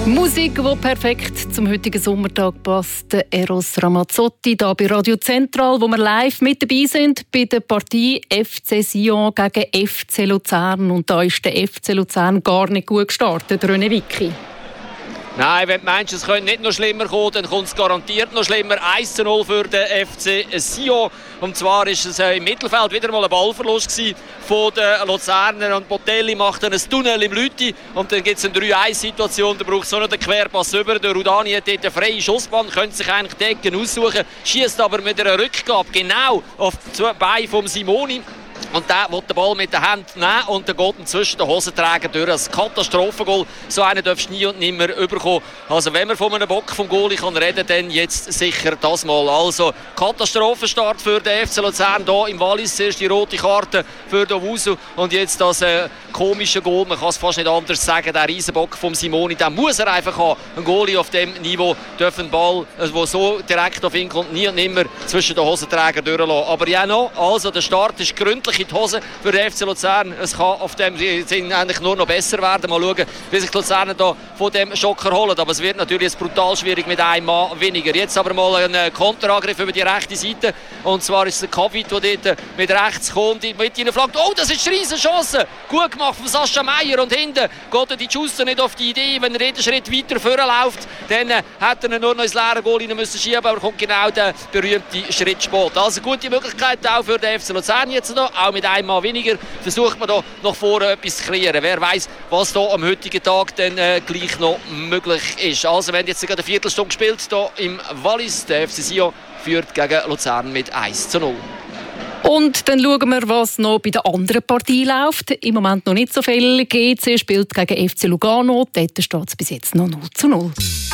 Musik, die perfekt zum heutigen Sommertag passt. Eros Ramazzotti hier bei Radio Central, wo wir live mit dabei sind bei der Partie FC Sion gegen FC Luzern. Und da ist der FC Luzern gar nicht gut gestartet, René Wicki. Nein, wenn du meinst, es könnte nicht noch schlimmer kommen, dann kommt es garantiert noch schlimmer. 1:0 für den FC Sion. Und zwar war es im Mittelfeld wieder mal ein Ballverlust von den Luzernern. Und Botelli macht dann ein Tunnel im Lüti. Und dann gibt es eine 3-1-Situation. Da braucht es noch den Querpass über. Der Rudani hat dort eine freie Schussbahn, könnte sich eigentlich die Ecken aussuchen. Schießt aber mit einer Rückgabe genau auf die Beine von Simoni. Und der will den Ball mit der Hand nehmen und dann geht er zwischen den Hosenträgern durch. Ein Katastrophengoal. So einen darfst du nie und nimmer überkommen. Also wenn man von einem Bock vom Goalie kann reden, dann jetzt sicher das mal. Also Katastrophenstart für den FC Luzern hier im Wallis. Zuerst die rote Karte für Dowusu und jetzt das komische Goal. Man kann es fast nicht anders sagen. Der Riesenbock vom Simoni, den muss er einfach haben. Ein Goalie auf dem Niveau darf einen Ball, der so direkt auf ihn kommt, nie und nimmer zwischen den Hosenträgern durchlassen. Aber ja noch, also der Start ist gründlich in die Hose für den FC Luzern. Es kann auf dem Sinn eigentlich nur noch besser werden. Mal schauen, wie sich die Luzerner da von dem Schocker holen. Aber es wird natürlich jetzt brutal schwierig mit einem Mann weniger. Jetzt aber mal ein Konterangriff über die rechte Seite. Und zwar ist es der Kavit, der dort mit rechts kommt, mit ihnen flaggt. Oh, das ist eine riesen Chance! Gut gemacht von Sascha Meier. Und hinten geht die Schuster nicht auf die Idee, wenn er jeden Schritt weiter vorläuft, dann hätte er nur noch ins leere Goal rein müssen schieben, aber kommt genau der berühmte Schritt spät. Also gute Möglichkeit auch für den FC Luzern jetzt noch. Auch mit einem Mann weniger versucht man da nach vorne etwas zu kreieren. Wer weiß, was da am heutigen Tag dann gleich noch möglich ist. Also wir haben jetzt gerade eine Viertelstunde gespielt hier im Wallis. Der FC Sion führt gegen Luzern mit 1:0. Und dann schauen wir, was noch bei der anderen Partie läuft. Im Moment noch nicht so viel. GC spielt gegen FC Lugano. Dort steht es bis jetzt noch 0:0.